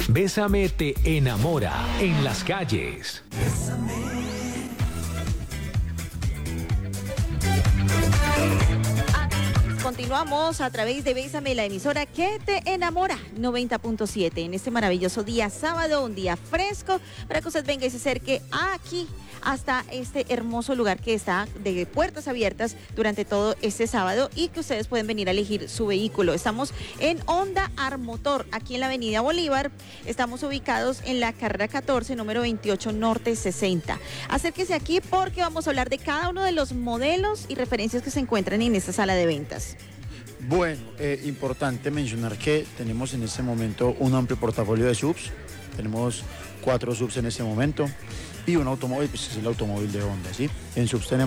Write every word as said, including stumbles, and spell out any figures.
Bésame te enamora en las calles. Continuamos a través de Bésame, la emisora que te enamora, noventa punto siete, en este maravilloso día sábado, un día fresco, para que usted venga y se acerque aquí hasta este hermoso lugar que está de puertas abiertas durante todo este sábado y que ustedes pueden venir a elegir su vehículo. Estamos en Honda Armotor, aquí en la avenida Bolívar. Estamos ubicados en la carrera catorce, número veintiocho Norte sesenta. Acérquese aquí porque vamos a hablar de cada uno de los modelos y referencias que se encuentran en esta sala de ventas. Bueno, eh, importante mencionar que tenemos en este momento un amplio portafolio de subs. Tenemos cuatro subs en este momento y un automóvil, pues es el automóvil de Honda, ¿sí? En subs tenemos